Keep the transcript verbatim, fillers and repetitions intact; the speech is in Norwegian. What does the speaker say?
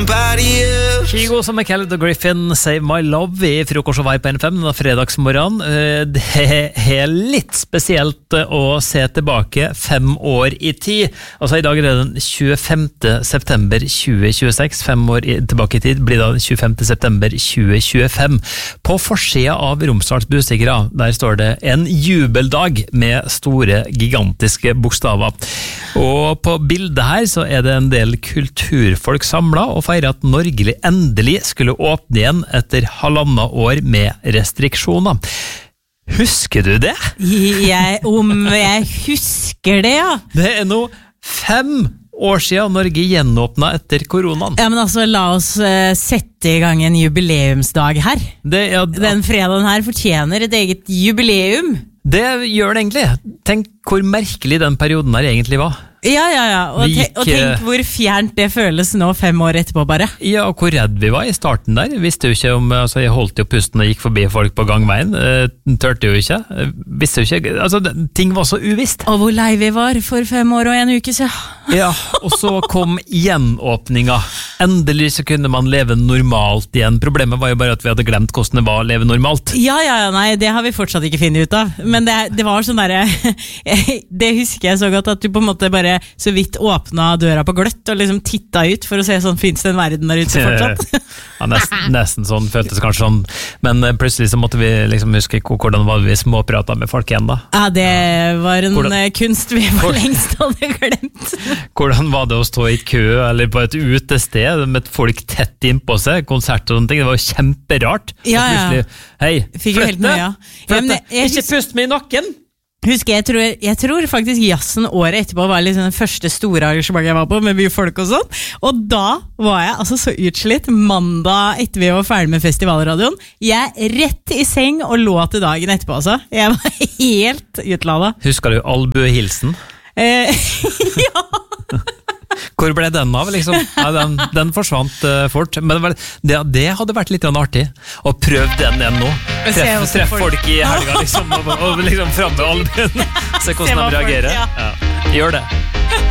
Kygo som er Khaled og Griffin, Save My Love i frokost og vei på N fem denne fredagsmorgen. Det er litt spesielt å se tilbake fem år i tid. Altså i dag er det den tjuefemte september tjue tjueseks, fem år tilbake i tid blir det den tjuefemte september tjue tjuefem. På forsida av Romsdals Budstikkere, der står det en jubeldag med store, gigantiske bokstaver. Og på bildet her så er det en del kulturfolk samlet og feirer at Norge endelig skulle åpne igjen etter halvannet år med restriksjoner. Husker du det? Jeg, om jeg husker det, ja. Det er nå fem år siden Norge gjenåpnet etter koronaen. Ja, men altså, la oss uh, sette i gang en jubileumsdag her. Det, ja, Den fredagen her fortjener et eget jubileum. Det gjør det egentlig. Tenk hvor merkelig den perioden her egentlig var. Ja, ja, ja. Og, gikk, te og tenk hvor fjernt det føles nå fem år etterpå bare. Ja, og hvor redd vi var i starten der. Visste jo ikke om, altså jeg holdt jo pusten og gikk forbi folk på gangveien. Eh, tørte jo ikke. Visste jo ikke, altså ting var så uvisst. Og hvor lei vi var for fem år og en uke siden. Ja, og så kom gjenåpninga. Endelig så kunne man leve normalt igjen. Problemet var jo bare at vi hadde glemt hvordan det var å leve normalt. Ja, ja, ja, nei, det har vi fortsatt ikke funnet ut av. Men det, det var sånn der, det husker jeg så godt at du på en måte bare så vidt åpna døra på gløtt og liksom titta ut for å se sånn, finnes det en verden der ute fortsatt? Ja, nesten, nesten sånn, føltes kanskje sånn, men plutselig så måtte vi liksom huske hvordan var vi småpratet med folk igjen da. Ja, det var en hvordan, kunst vi for lengst hadde glemt. Hvordan var det å stå i kø eller på et utested med folk tett innpå seg, konsert og sånne ting, det var jo kjemperart. Ja, ja. Hei, flytte, flytte, ikke pust meg i nakken! Husker, jeg tror, jeg tror faktisk jazzen året etterpå var liksom den første store arrangementet jeg var på, med mye folk og sånn. Og da var jeg altså så utslitt mandag etter vi var ferdig med festivalradioen. Jeg rett i seng og lå til dagen etterpå, altså. Jeg var helt utlada. Husker du albuehilsen? Eh, ja! Hvor ble den av, liksom? Ja, den, den forsvant uh, fort. Men det, det hadde vært litt annet å prøve den igjen nå. Treff, treff folk i helga, liksom, og, og liksom frem med albuen. Se hvordan de reagerer. Ja. Gjør det.